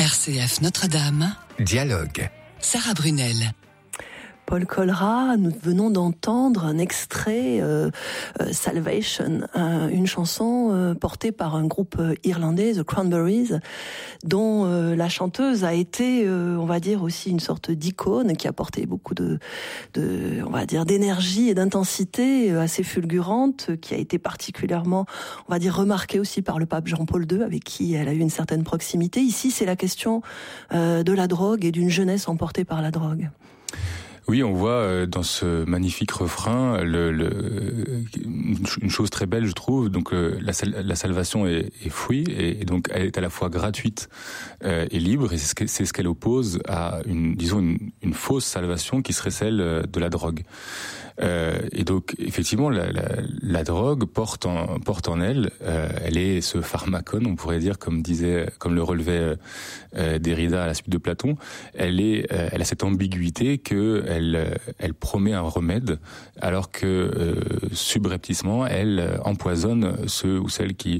RCF Notre-Dame. Dialogue. Sarah Brunel. Paul Colera, nous venons d'entendre un extrait Salvation, une chanson portée par un groupe irlandais, The Cranberries, dont la chanteuse a été, on va dire, aussi une sorte d'icône qui a porté beaucoup on va dire, d'énergie et d'intensité assez fulgurante, qui a été particulièrement, on va dire, remarquée aussi par le pape Jean-Paul II, avec qui elle a eu une certaine proximité. Ici, c'est la question de la drogue et d'une jeunesse emportée par la drogue. Oui, on voit dans ce magnifique refrain une chose très belle, je trouve. Donc la salvation est free et donc elle est à la fois gratuite et libre. Et c'est ce qu'elle oppose à une fausse salvation qui serait celle de la drogue. Et donc effectivement la drogue porte en elle, elle est ce pharmacon, on pourrait dire, comme le relevait Derrida à la suite de Platon. Elle a cette ambiguïté que elle promet un remède, alors que subrepticement elle empoisonne ceux ou celles qui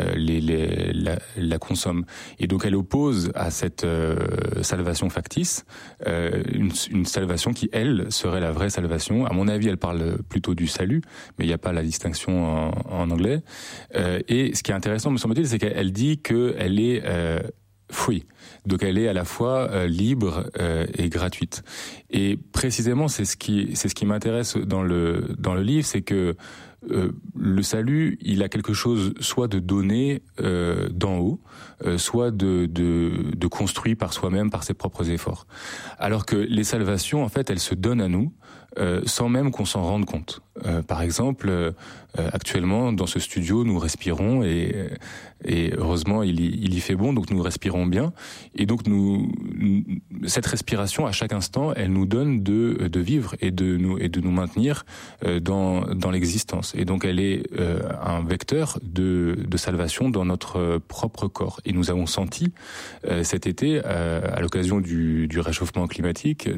la consomment. Et donc elle oppose à cette salvation factice une salvation qui, elle, serait la vraie salvation. À mon avis, elle parle plutôt du salut, mais il n'y a pas la distinction en anglais. Et ce qui est intéressant, me semble-t-il, c'est qu'elle dit qu'elle est free. Donc elle est à la fois libre et gratuite. Et précisément, c'est ce qui m'intéresse dans le livre, c'est que le salut, il a quelque chose soit de donné d'en haut, soit de construit par soi-même, par ses propres efforts. Alors que les salvations, en fait, elles se donnent à nous sans même qu'on s'en rende compte. Par exemple, actuellement, dans ce studio, nous respirons et heureusement, il y fait bon, donc nous respirons bien. Et donc, cette respiration, à chaque instant, elle nous donne de vivre et de nous maintenir dans l'existence. Et donc, elle est un vecteur de salvation dans notre propre corps. Et nous avons senti cet été, à l'occasion du réchauffement climatique,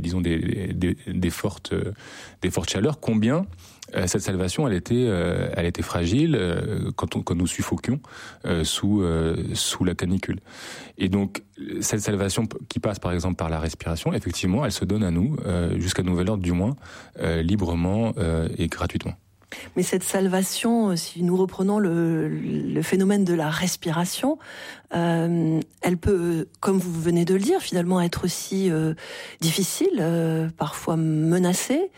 des fortes chaleurs, combien cette salvation, elle était fragile quand nous suffoquions sous la canicule. Et donc cette salvation qui passe par exemple par la respiration, effectivement, elle se donne à nous jusqu'à nouvel ordre, du moins librement et gratuitement. Mais cette salvation, si nous reprenons le phénomène de la respiration, elle peut, comme vous venez de le dire, finalement être aussi difficile, parfois menacée.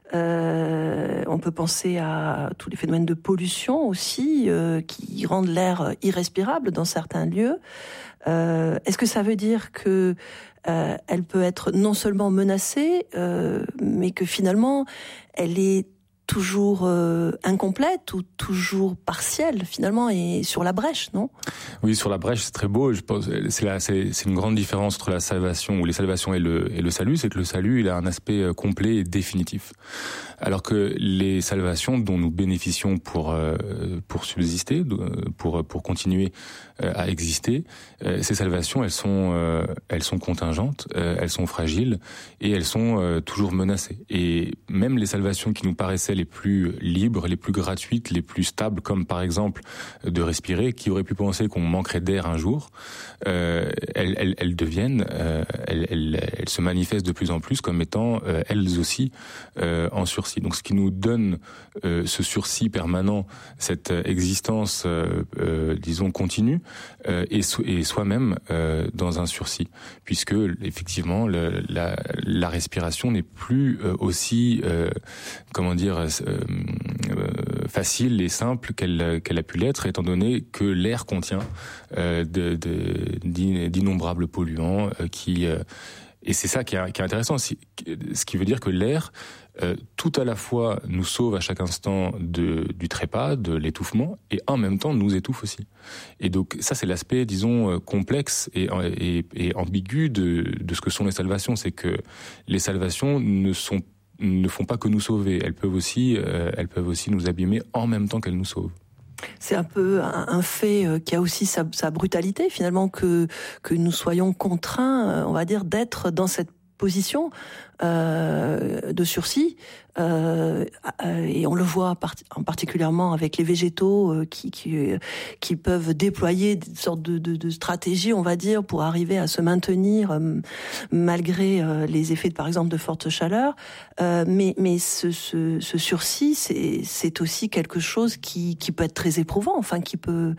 On peut penser à tous les phénomènes de pollution aussi, qui rendent l'air irrespirable dans certains lieux. Est-ce que ça veut dire que elle peut être non seulement menacée, mais que finalement elle est toujours incomplète ou toujours partielle finalement, et sur la brèche, non ? Oui, sur la brèche, c'est très beau. Je pense c'est une grande différence entre la salvation ou les salvations et le salut, c'est que le salut, il a un aspect complet et définitif. Alors que les salvations dont nous bénéficions pour subsister, pour continuer à exister, ces salvations, elles sont contingentes, elles sont fragiles et elles sont toujours menacées. Et même les salvations qui nous paraissaient les plus libres, les plus gratuites, les plus stables, comme par exemple de respirer, qui aurait pu penser qu'on manquerait d'air un jour, elles deviennent, elles se manifestent de plus en plus comme étant elles aussi en sursis. Donc ce qui nous donne ce sursis permanent, cette existence, disons, continue, et soi-même dans un sursis, puisque effectivement la respiration n'est plus aussi facile et simple qu'elle a pu l'être, étant donné que l'air contient d'innombrables polluants et c'est ça qui est intéressant, ce qui veut dire que l'air tout à la fois nous sauve à chaque instant du trépas, de l'étouffement, et en même temps nous étouffe aussi. Et donc ça, c'est l'aspect, disons, complexe et ambigu de ce que sont les salvations. C'est que les salvations ne font pas que nous sauver, elles peuvent aussi nous abîmer en même temps qu'elles nous sauvent. C'est un peu un fait qui a aussi sa brutalité, finalement, que nous soyons contraints, on va dire, d'être dans cette disposition de sursis, et on le voit particulièrement avec les végétaux qui peuvent déployer des sortes de stratégies, on va dire, pour arriver à se maintenir malgré les effets, par exemple, de forte chaleur. Mais ce sursis, c'est aussi quelque chose qui peut être très éprouvant, enfin qui peut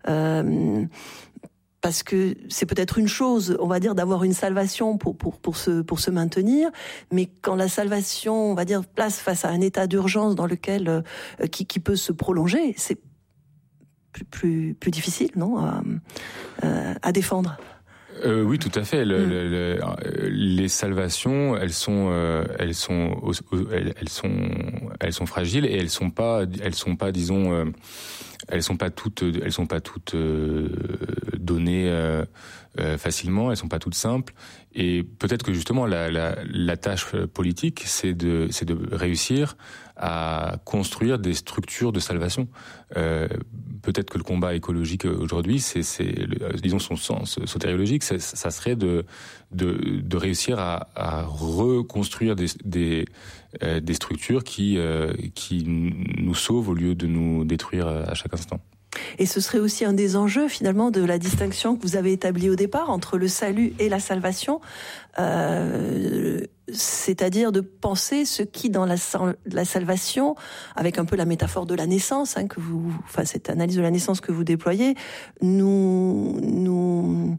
parce que c'est peut-être une chose, on va dire, d'avoir une salvation pour se maintenir, mais quand la salvation, on va dire, place face à un état d'urgence dans lequel qui peut se prolonger, c'est plus difficile, non, à défendre. Oui, tout à fait. Les salvations, elles sont fragiles et elles sont pas, disons, elles sont pas toutes données facilement. Elles sont pas toutes simples. Et peut-être que justement la tâche politique, c'est de réussir à construire des structures de salvation. Peut-être que le combat écologique aujourd'hui, disons son sens sotériologique, ça serait de réussir à reconstruire des structures qui nous sauvent au lieu de nous détruire à chaque instant. Et ce serait aussi un des enjeux, finalement, de la distinction que vous avez établie au départ entre le salut et la salvation, c'est-à-dire de penser ce qui, dans la salvation, avec un peu la métaphore de la naissance, cette analyse de la naissance que vous déployez, nous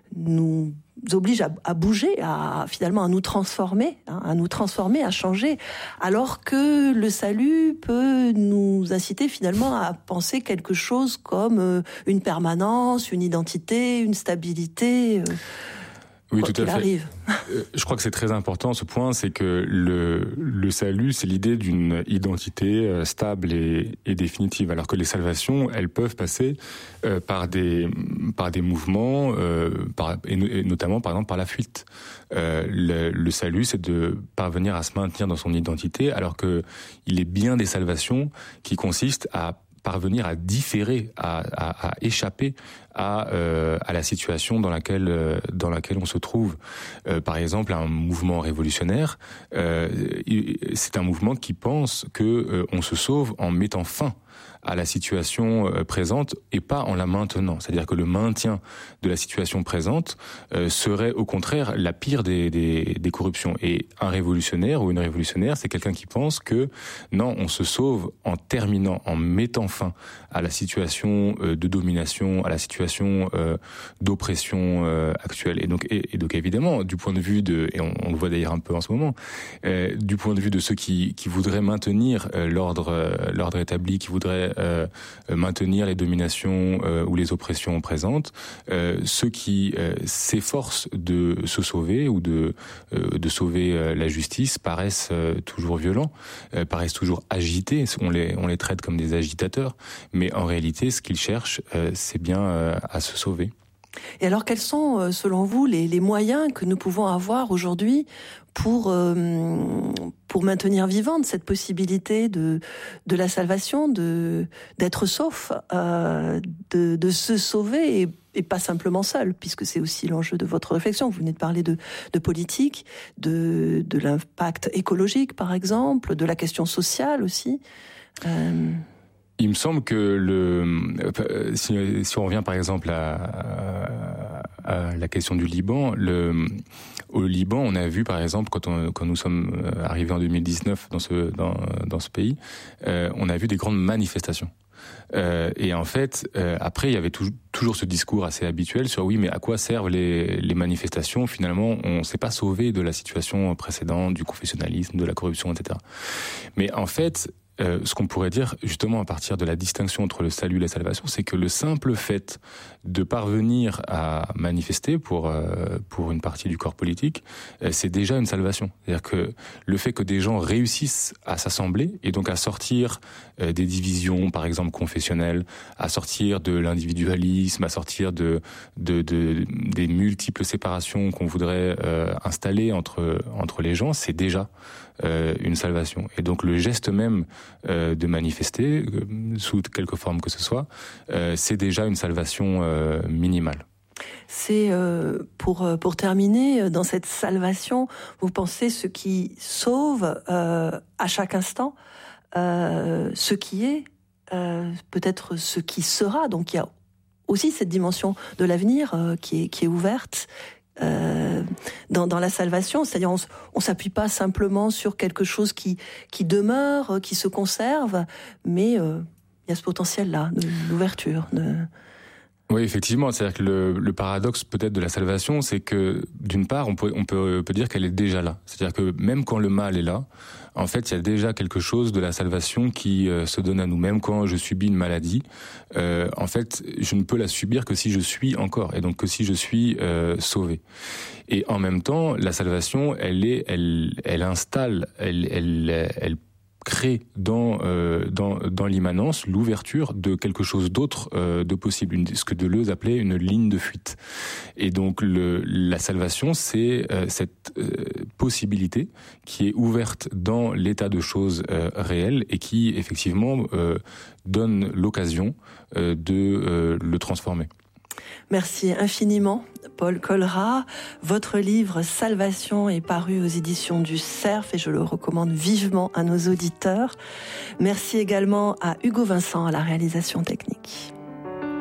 oblige à bouger, finalement à nous transformer, à changer, alors que le salut peut nous inciter finalement à penser quelque chose comme une permanence, une identité, une stabilité. Oui, tout à fait. Je crois que c'est très important ce point, c'est que le salut, c'est l'idée d'une identité stable et définitive, alors que les salvations, elles peuvent passer par des mouvements, et notamment par exemple par la fuite. Le salut, c'est de parvenir à se maintenir dans son identité, alors que il est bien des salvations qui consistent à parvenir à différer, à échapper à la situation dans laquelle on se trouve. Par exemple, un mouvement révolutionnaire, c'est un mouvement qui pense que on se sauve en mettant fin à la situation présente et pas en la maintenant. C'est-à-dire que le maintien de la situation présente serait au contraire la pire des corruptions. Et un révolutionnaire ou une révolutionnaire, c'est quelqu'un qui pense que non, on se sauve en terminant, en mettant fin à la situation de domination, à la situation d'oppression actuelle. Et donc évidemment, du point de vue et on le voit d'ailleurs un peu en ce moment, du point de vue de ceux qui voudraient maintenir l'ordre établi, qui voudraient maintenir les dominations ou les oppressions présentes, ceux qui s'efforcent de se sauver ou de sauver la justice paraissent toujours violents, paraissent toujours agités. On les traite comme des agitateurs, mais en réalité, ce qu'ils cherchent, c'est bien à se sauver. Et alors, quels sont, selon vous, les moyens que nous pouvons avoir aujourd'hui pour maintenir vivante cette possibilité de la salvation, d'être sauf, de se sauver et pas simplement seul, puisque c'est aussi l'enjeu de votre réflexion. Vous venez de parler de politique, de l'impact écologique, par exemple, de la question sociale aussi. Il me semble que si on revient par exemple à la question du Liban, au Liban, on a vu par exemple quand nous sommes arrivés en 2019 dans ce pays, on a vu des grandes manifestations. Et en fait, après, il y avait toujours ce discours assez habituel sur oui, mais à quoi servent les manifestations ? Finalement, on s'est pas sauvé de la situation précédente, du confessionnalisme, de la corruption, etc. Mais en fait, ce qu'on pourrait dire justement à partir de la distinction entre le salut et la salvation, c'est que le simple fait de parvenir à manifester pour une partie du corps politique, c'est déjà une salvation. C'est-à-dire que le fait que des gens réussissent à s'assembler et donc à sortir des divisions, par exemple confessionnelles, à sortir de l'individualisme, à sortir des multiples séparations qu'on voudrait installer entre les gens, c'est déjà une salvation. Et donc le geste même de manifester, sous quelque forme que ce soit, c'est déjà une salvation minimale. C'est pour terminer, dans cette salvation, vous pensez ce qui sauve à chaque instant, ce qui est, peut-être ce qui sera. Donc il y a aussi cette dimension de l'avenir qui est ouverte dans la salvation. C'est-à-dire on s'appuie pas simplement sur quelque chose qui demeure, qui se conserve, mais il y a ce potentiel-là d'ouverture. Oui, effectivement. C'est-à-dire que le paradoxe peut-être de la salvation, c'est que d'une part, on peut dire qu'elle est déjà là. C'est-à-dire que même quand le mal est là, en fait, il y a déjà quelque chose de la salvation qui se donne à nous. Même quand je subis une maladie, en fait, je ne peux la subir que si je suis encore, et donc que si je suis sauvé. Et en même temps, la salvation, elle installe, elle crée dans l'immanence l'ouverture de quelque chose d'autre de possible, ce que Deleuze appelait une ligne de fuite. Et donc la salvation, c'est cette possibilité qui est ouverte dans l'état de choses réel et qui effectivement donne l'occasion de le transformer. Merci infiniment, Paul Colrat. Votre livre Salvation est paru aux éditions du Cerf et je le recommande vivement à nos auditeurs. Merci également à Hugo Vincent à la réalisation technique.